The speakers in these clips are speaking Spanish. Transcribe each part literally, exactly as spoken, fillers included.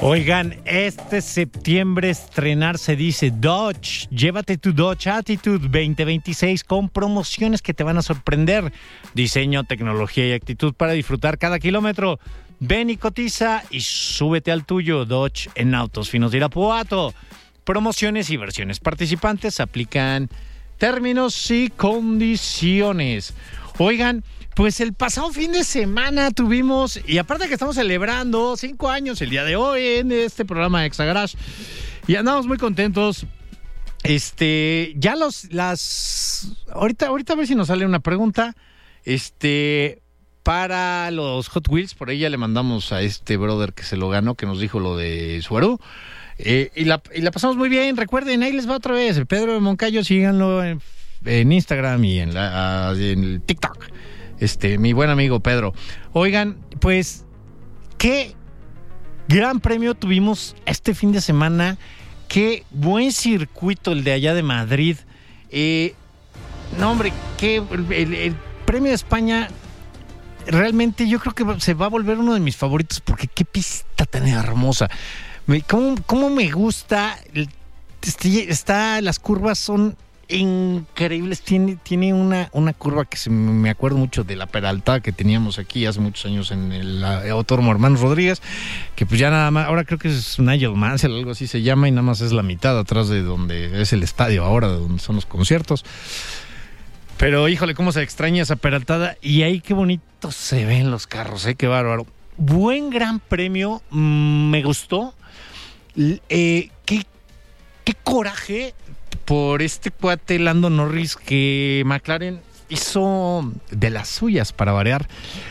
Oigan, este septiembre estrenar se dice Dodge. Llévate tu Dodge Attitude veinte veintiséis con promociones que te van a sorprender. Diseño, tecnología y actitud para disfrutar cada kilómetro. Ven y cotiza y súbete al tuyo. Dodge en Autos Finos de Irapuato. Promociones y versiones participantes aplican términos y condiciones. Oigan, pues el pasado fin de semana tuvimos, y aparte que estamos celebrando cinco años el día de hoy en este programa Exa Garage, y andamos muy contentos. Este, ya los, las, ahorita, ahorita a ver si nos sale una pregunta, este, para los Hot Wheels, por ahí ya le mandamos a este brother que se lo ganó, que nos dijo lo de Subaru. Eh, y, la, y la pasamos muy bien. Recuerden, ahí les va otra vez el Pedro de Moncayo, síganlo en, en Instagram y en, la, en el TikTok. Este, mi buen amigo Pedro. Oigan, pues, qué gran premio tuvimos este fin de semana. Qué buen circuito el de allá de Madrid. Eh, no, hombre, qué, el, el, el premio de España realmente yo creo que se va a volver uno de mis favoritos porque qué pista tan hermosa. ¿Cómo, cómo me gusta? Está, las curvas son increíbles. Tiene, tiene una, una curva que se me acuerdo mucho de la Peraltada que teníamos aquí hace muchos años en el Autódromo Hermanos Rodríguez, que pues ya nada más, ahora creo que es Nigel Mansell, algo así se llama, y nada más es la mitad atrás de donde es el estadio ahora, de donde son los conciertos. Pero híjole, cómo se extraña esa Peraltada, y ahí qué bonito se ven los carros, ¿eh? Qué bárbaro. Buen gran premio, mmm, me gustó. Eh, qué, qué coraje por este cuate Lando Norris, que McLaren hizo de las suyas para variar,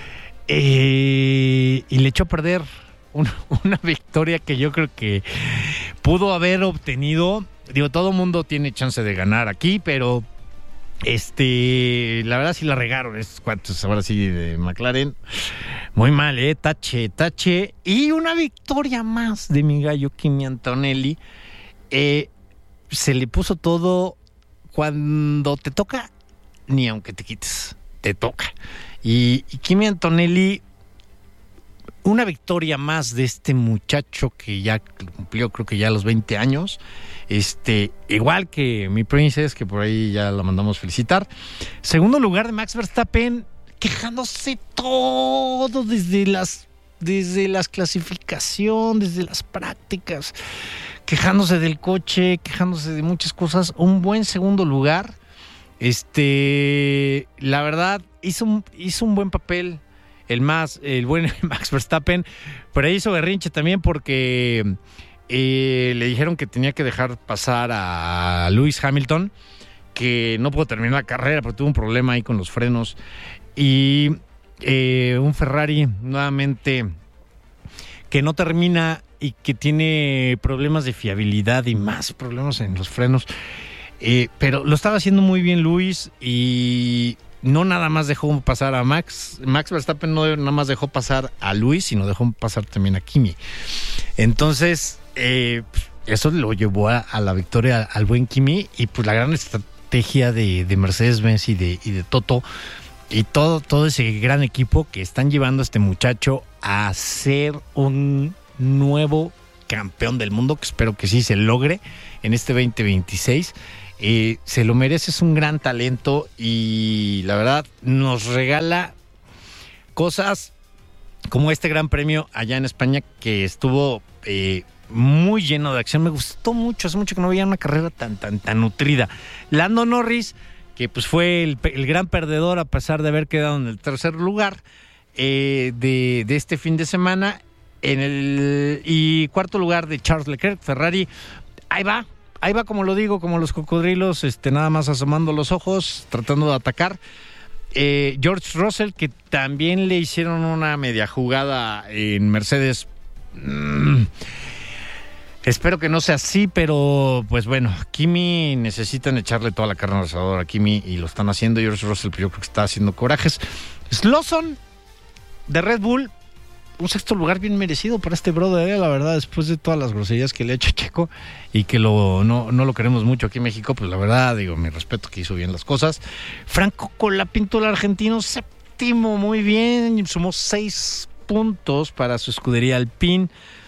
eh, y le echó a perder una, una victoria que yo creo que pudo haber obtenido. Digo, todo mundo tiene chance de ganar aquí, pero este, la verdad sí la regaron estos cuates ahora sí de McLaren. Muy mal, eh, tache, tache. Y una victoria más de mi gallo Kimi Antonelli. Eh, se le puso todo. Cuando te toca, ni aunque te quites, te toca. Y, y Kimi Antonelli, una victoria más de este muchacho que ya cumplió, creo que ya los veinte años. Este, igual que mi Princess, que por ahí ya la mandamos felicitar. Segundo lugar de Max Verstappen, quejándose todo desde las, desde las clasificaciones, desde las prácticas, quejándose del coche, quejándose de muchas cosas. Un buen segundo lugar. Este, la verdad, hizo un, hizo un buen papel el más, el buen Max Verstappen, pero ahí hizo berrinche también porque eh, le dijeron que tenía que dejar pasar a Lewis Hamilton, que no pudo terminar la carrera porque tuvo un problema ahí con los frenos. Y eh, un Ferrari nuevamente que no termina y que tiene problemas de fiabilidad y más problemas en los frenos. Eh, pero lo estaba haciendo muy bien Luis y no nada más dejó pasar a Max. Max Verstappen no nada más dejó pasar a Luis, sino dejó pasar también a Kimi. Entonces, eh, eso lo llevó a, a la victoria al buen Kimi, y pues la gran estrategia de, de Mercedes-Benz y de, y de Toto y todo, todo ese gran equipo que están llevando a este muchacho a ser un nuevo campeón del mundo, que espero que sí se logre en este veinte veintiséis. Eh, se lo merece, es un gran talento y la verdad nos regala cosas como este gran premio allá en España, que estuvo eh, muy lleno de acción. Me gustó mucho, hace mucho que no veía una carrera tan, tan, tan nutrida. Lando Norris, que pues fue el, el gran perdedor a pesar de haber quedado en el tercer lugar eh, de, de este fin de semana, en el y cuarto lugar de Charles Leclerc, Ferrari. Ahí va, ahí va como lo digo, como los cocodrilos, este, nada más asomando los ojos, tratando de atacar. Eh, George Russell, que también le hicieron una media jugada en Mercedes. Mm. Espero que no sea así, pero pues bueno, Kimi necesitan echarle toda la carne al asador a Kimi y lo están haciendo. George Russell, yo creo que está haciendo corajes. Lawson de Red Bull, un sexto lugar bien merecido para este brother, eh, la verdad, después de todas las groserías que le ha hecho Checo y que lo, no, no lo queremos mucho aquí en México, pues la verdad, digo, mi respeto, que hizo bien las cosas. Franco Colapinto, el argentino, séptimo, muy bien, sumó seis puntos para su escudería Alpine.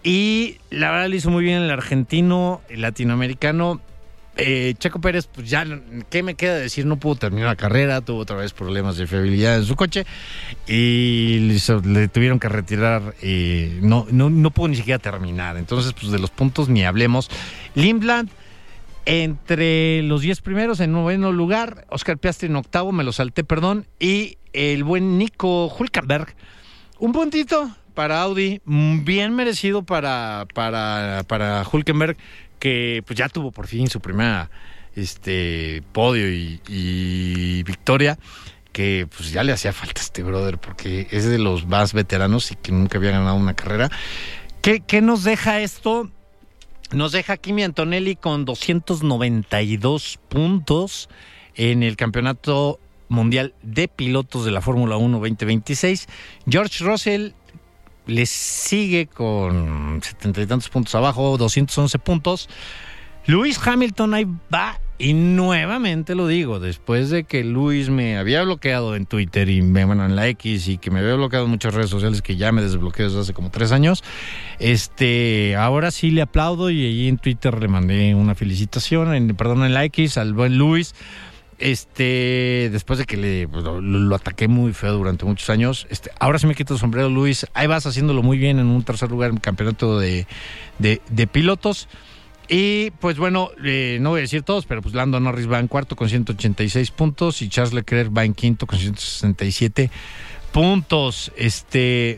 Y la verdad lo hizo muy bien el argentino, el latinoamericano. Eh, Checo Pérez, pues ya, ¿qué me queda decir? No pudo terminar la carrera, tuvo otra vez problemas de fiabilidad en su coche y le, le tuvieron que retirar, eh, no, no, no pudo ni siquiera terminar. Entonces, pues de los puntos ni hablemos. Lindblad, entre los diez primeros, en noveno lugar, Oscar Piastri en octavo, me lo salté, perdón, y el buen Nico Hülkenberg, un puntito para Audi, bien merecido para, para, para Hülkenberg, que pues ya tuvo por fin su primera este podio y, y victoria, que pues ya le hacía falta a este brother, porque es de los más veteranos y que nunca había ganado una carrera. ¿Qué, qué nos deja esto? Nos deja Kimi Antonelli con doscientos noventa y dos puntos en el Campeonato Mundial de Pilotos de la Fórmula uno veinte veintiséis. George Russell le sigue con setenta y tantos puntos abajo, doscientos once puntos. Lewis Hamilton ahí va, y nuevamente lo digo, después de que Lewis me había bloqueado en Twitter y me, bueno, en la X, y que me había bloqueado en muchas redes sociales que ya me desbloqueé desde hace como tres años, este, ahora sí le aplaudo, y ahí en Twitter le mandé una felicitación, en, perdón, en la X al buen Lewis. Este, después de que le pues, lo, lo ataqué muy feo durante muchos años, este, ahora sí me quito el sombrero, Luis. Ahí vas haciéndolo muy bien en un tercer lugar en el campeonato de, de, de pilotos. Y pues bueno, eh, no voy a decir todos, pero pues Lando Norris va en cuarto con ciento ochenta y seis puntos y Charles Leclerc va en quinto con ciento sesenta y siete puntos. Este,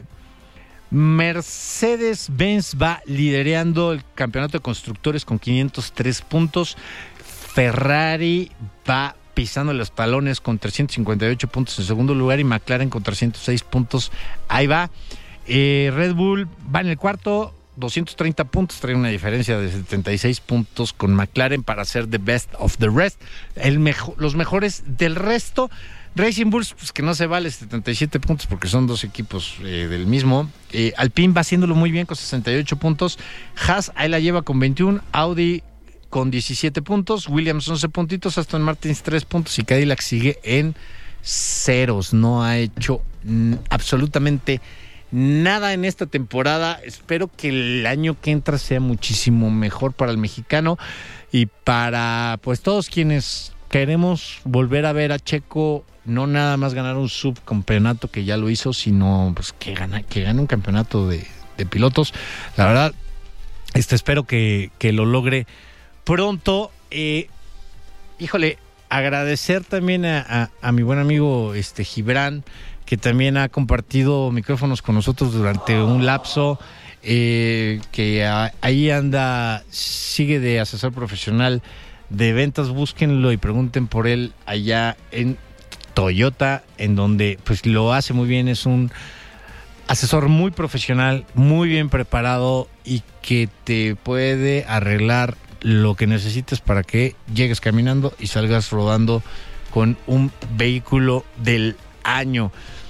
Mercedes-Benz va liderando el campeonato de constructores con quinientos tres puntos. Ferrari va pisando los talones con trescientos cincuenta y ocho puntos en segundo lugar, y McLaren con trescientos seis puntos. Ahí va. Eh, Red Bull va en el cuarto, doscientos treinta puntos, trae una diferencia de setenta y seis puntos con McLaren para ser the best of the rest, el mejo, los mejores del resto. Racing Bulls, pues que no se vale, setenta y siete puntos porque son dos equipos eh, del mismo. Eh, Alpine va haciéndolo muy bien con sesenta y ocho puntos. Haas ahí la lleva con veintiuno, Audi con diecisiete puntos, Williams once puntitos, Aston Martin tres puntos, y Cadillac sigue en ceros. No ha hecho n- absolutamente nada en esta temporada. Espero que el año que entra sea muchísimo mejor para el mexicano y para pues todos quienes queremos volver a ver a Checo no nada más ganar un subcampeonato, que ya lo hizo, sino pues que gana, que gane un campeonato de, de pilotos. La verdad, este, espero que, que lo logre pronto. Eh, híjole, agradecer también a, a, a mi buen amigo este Gibran, que también ha compartido micrófonos con nosotros durante un lapso, eh, que a, ahí anda, sigue de asesor profesional de ventas. Búsquenlo y pregunten por él allá en Toyota, en donde pues lo hace muy bien. Es un asesor muy profesional, muy bien preparado, y que te puede arreglar lo que necesites para que llegues caminando y salgas rodando con un vehículo del año.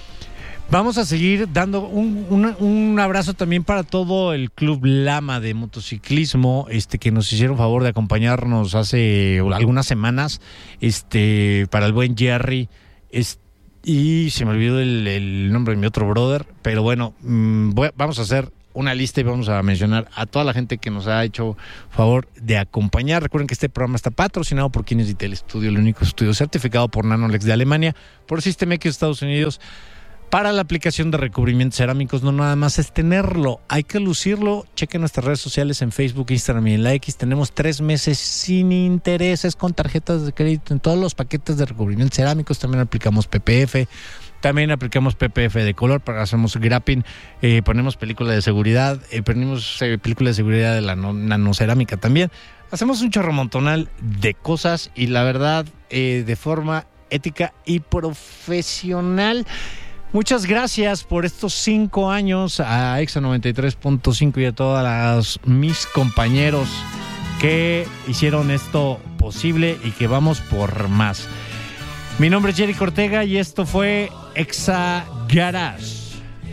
Vamos a seguir dando un, un, un abrazo también para todo el Club Lama de motociclismo, este, que nos hicieron favor de acompañarnos hace algunas semanas, este, para el buen Jerry, este, y se me olvidó el, el nombre de mi otro brother, pero bueno, mmm, voy, vamos a hacer una lista y vamos a mencionar a toda la gente que nos ha hecho favor de acompañar. Recuerden que este programa está patrocinado por Kines Ditel Studio, el único estudio certificado por Nanolex de Alemania, por System X de Estados Unidos, para la aplicación de recubrimientos cerámicos. No nada más es tenerlo, hay que lucirlo. Chequen nuestras redes sociales en Facebook, Instagram y en la X. Tenemos tres meses sin intereses con tarjetas de crédito en todos los paquetes de recubrimientos cerámicos. También aplicamos P P F, también aplicamos P P F de color, para hacemos grapping, eh, ponemos película de seguridad, eh, ponemos eh, película de seguridad de la no, nanocerámica también. Hacemos un chorro montonal de cosas, y la verdad, eh, de forma ética y profesional. Muchas gracias por estos cinco años a Exa noventa y tres punto cinco y a todos mis compañeros que hicieron esto posible y que vamos por más. Mi nombre es Jerry Ortega y esto fue Exa Garage.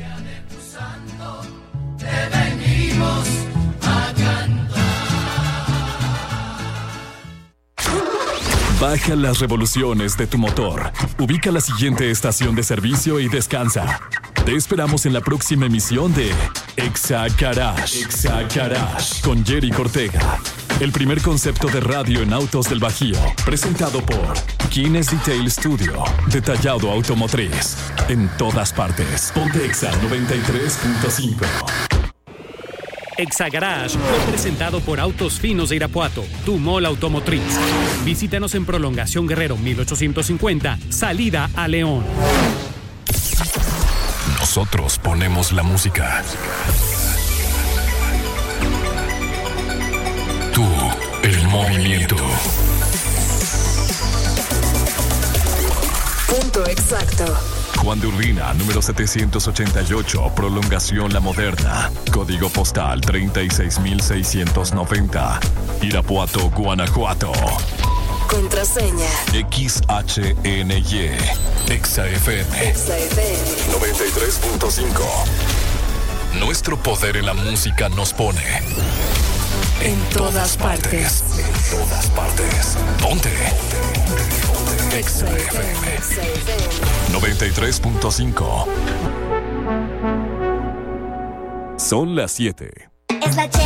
Baja las revoluciones de tu motor. Ubica la siguiente estación de servicio y descansa. Te esperamos en la próxima emisión de Exa Garage. Exa Garage. Con Jerry Cortega. El primer concepto de radio en autos del Bajío. Presentado por Guinness Detail Studio. Detallado automotriz. En todas partes. Ponte Exa noventa y tres punto cinco. Exa Garage fue presentado por Autos Finos de Irapuato, tu mall automotriz. Visítanos en Prolongación Guerrero mil ochocientos cincuenta, salida a León. Nosotros ponemos la música. Tú, el movimiento. Punto exacto. Juan de Urbina, número setecientos ochenta y ocho, Prolongación La Moderna. Código postal treinta y seis mil seiscientos noventa. Irapuato, Guanajuato. Contraseña. X H N Y. Exa F M. Exa F M. noventa y tres punto cinco. Nuestro poder en la música nos pone En todas partes. En todas partes. Ponte. Exa F M. noventa y tres punto cinco. Son las siete. Es la